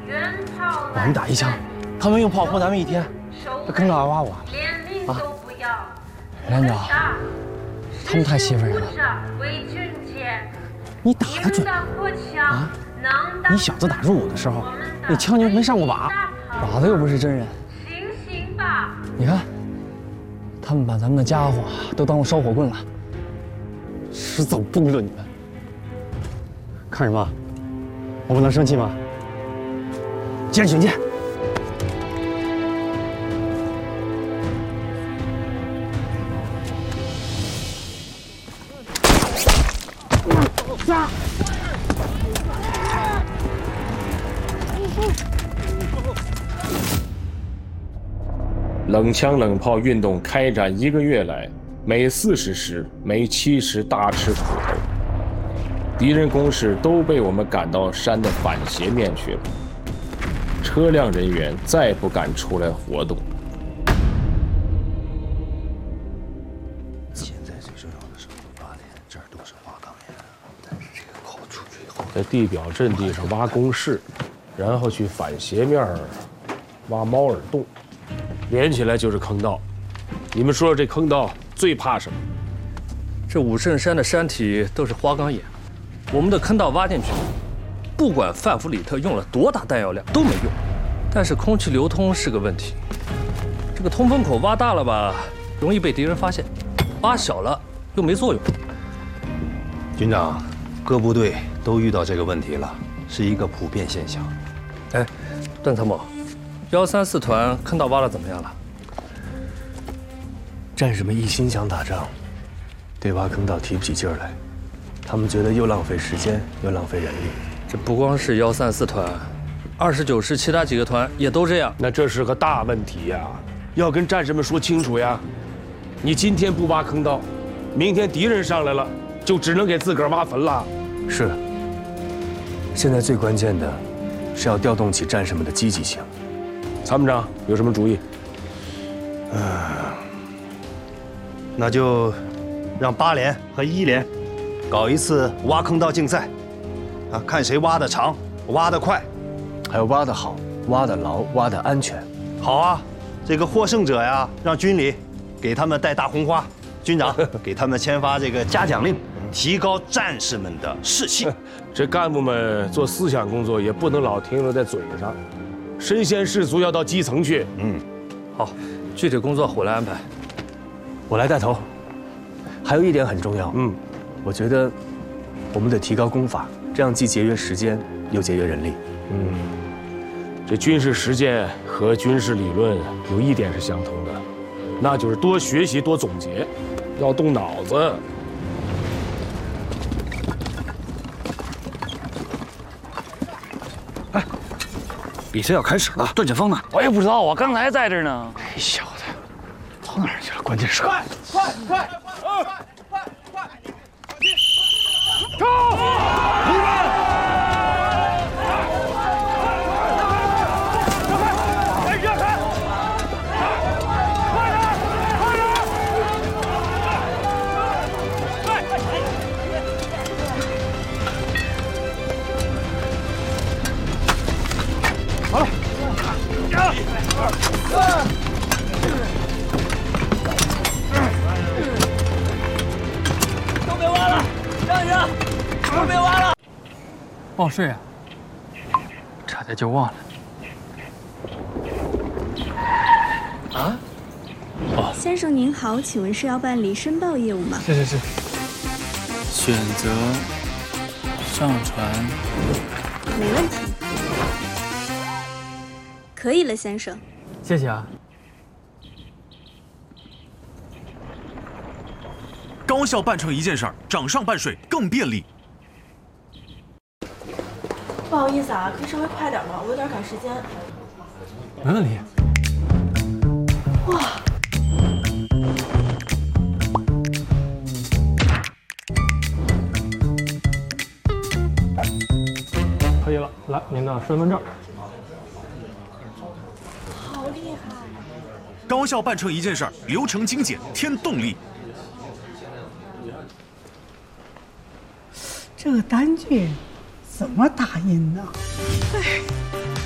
我们打一枪，他们用炮轰咱们一天，这坑道挖不完了啊！连长，他们太欺负人了。你打得准啊？你小子打入伍的时候，那枪就没上过靶，靶子又不是真人。你看，他们把咱们的家伙都当做烧火棍了，迟早崩了你们！看什么？我不能生气吗？接着训诫。 冷枪冷炮运动开展1个月来，每40时、每70大吃苦头。敌人攻势都被我们赶到山的反斜面去了，车辆人员再不敢出来活动。 现在最重要的是8点，这儿都是花岗岩，但是这个炮出去以后， 在地表阵地上挖工事，然后去反斜面挖猫耳洞，连起来就是坑道。你们说说这坑道最怕什么？ 这武圣山的山体都是花岗岩，我们的坑道挖进去，不管范弗里特用了多大弹药量都没用。但是空气流通是个问题，这个通风口挖大了吧，容易被敌人发现；挖小了又没作用。 军长，各部队都遇到这个问题了，是一个普遍现象。 哎，段参谋，134团坑道挖的怎么样了？ 战士们一心想打仗，对挖坑道提不起劲儿来，他们觉得又浪费时间又浪费人力。 这不光是134团，29师其他几个团也都这样。 那这是个大问题呀，要跟战士们说清楚呀。你今天不挖坑道，明天敌人上来了，就只能给自个儿挖坟了。 是。现在最关键的是要调动起战士们的积极性。 参谋长有什么主意？ 那就让8连和1连搞一次挖坑道竞赛，啊，看谁挖得长，挖得快， 还有挖得好、挖得牢、挖得安全。 好啊，这个获胜者呀，让军里给他们戴大红花，军长给他们签发这个嘉奖令，提高战士们的士气。 这干部们做思想工作也不能老停留在嘴上，身先士卒要到基层去。 好，具体工作我来安排。 我来带头。还有一点很重要，我觉得我们得提高功法，这样既节约时间又节约人力。 这军事实践和军事理论有一点是相通的，那就是多学习多总结，要动脑子。 哎，比赛要开始了，段建峰呢？ 我也不知道啊，刚才在这儿呢。 这小子跑哪儿去了？关键是快！ 冲！ 好了， 都别挖了，让一让，都别挖了。 报税啊，差点就忘了。 啊？哦，先生您好，请问是要办理申报业务吗？ 是。选择上传， 没问题。可以了，先生。 谢谢啊。 高效办成一件事儿，掌上办税更便利。 不好意思啊，可以稍微快点吗？我有点赶时间。 没问题。 哇！ 可以了，来您的身份证。 好厉害！ 高效办成一件事儿，流程精简，添动力。 这个单据怎么打印呢？哎。